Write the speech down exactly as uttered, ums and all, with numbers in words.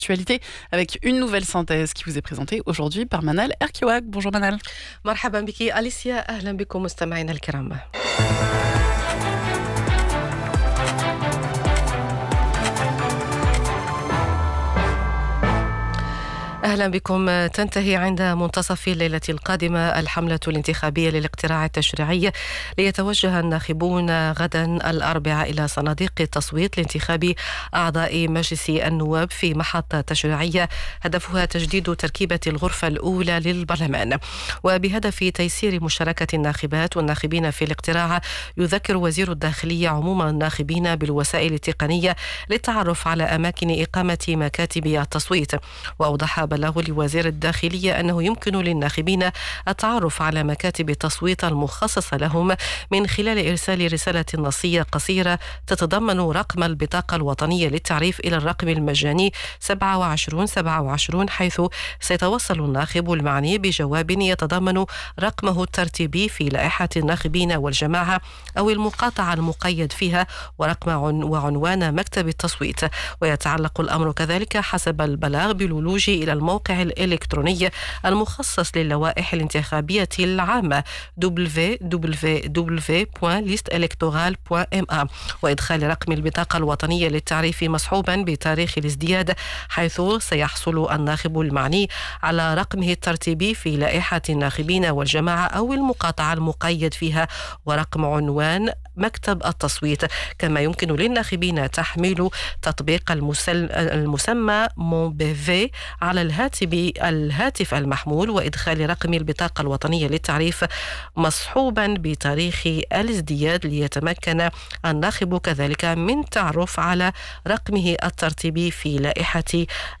actualité avec une nouvelle synthèse qui vous est présentée aujourd'hui par Manal Erkiouag. Bonjour Manal. مرحبا بك أليسيا، أهلا بكم مستمعينا الكرام. أهلا بكم. تنتهي عند منتصف الليلة القادمة الحملة الانتخابية للاقتراع التشريعي، ليتوجه الناخبون غدا الأربعاء إلى صناديق التصويت لانتخاب أعضاء مجلس النواب في محطة تشريعية هدفها تجديد تركيبة الغرفة الأولى للبرلمان. وبهدف تيسير مشاركة الناخبات والناخبين في الاقتراع، يذكر وزير الداخلية عموم الناخبين بالوسائل التقنية للتعرف على أماكن إقامة مكاتب التصويت. وأوضح بلغ لوزير الداخلية أنه يمكن للناخبين التعرف على مكاتب التصويت المخصصة لهم من خلال إرسال رسالة نصية قصيرة تتضمن رقم البطاقة الوطنية للتعريف إلى الرقم المجاني سبعة وعشرين سبعة وعشرين، حيث سيتوصل الناخب المعني بجواب يتضمن رقمه الترتيبي في لائحة الناخبين والجماعة أو المقاطعة المقيد فيها ورقم وعنوان مكتب التصويت. ويتعلق الأمر كذلك حسب البلاغ بالولوج إلى الموقع الإلكتروني المخصص للوائح الانتخابية العامة دبليو دبليو دبليو دوت ليست إلكتورال دوت إم إيه وإدخال رقم البطاقة الوطنية للتعريف مصحوبا بتاريخ الازدياد، حيث سيحصل الناخب المعني على رقمه الترتيبي في لائحة الناخبين والجماعة أو المقاطعة المقيد فيها ورقم عنوان مكتب التصويت. كما يمكن للناخبين تحميل تطبيق المسمى مون بي في على الهاتف الهاتف المحمول وإدخال رقم البطاقة الوطنية للتعريف مصحوبا بتاريخ الازدياد، ليتمكن الناخب كذلك من تعرف على رقمه الترتيبي في لائحة